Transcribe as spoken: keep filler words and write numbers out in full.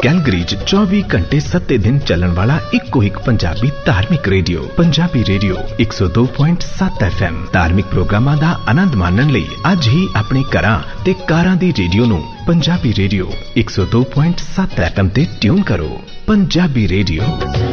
Calgary च चौबी घंटे सत्ते दिन चलन वाला इको एक पंजाबी धार्मिक रेडियो पंजाबी रेडियो एक सौ दो पॉइंट सात एफ एम। धार्मिक प्रोग्रामां दा आनंद मानन लई अज ही अपने घरां ते कारां दी रेडियो नूं पंजाबी रेडियो एक सौ दो पॉइंट सात एफ एम ते ट्यून करो। पंजाबी रेडियो।